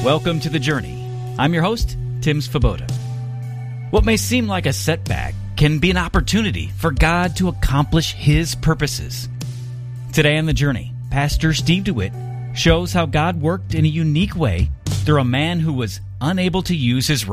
welcome to The Journey. I'm your host, Tim Svoboda. What may seem like a setback can be an opportunity for God to accomplish His purposes. Today on The Journey, Pastor Steve DeWitt shows how God worked in a unique way through a man who was unable to use his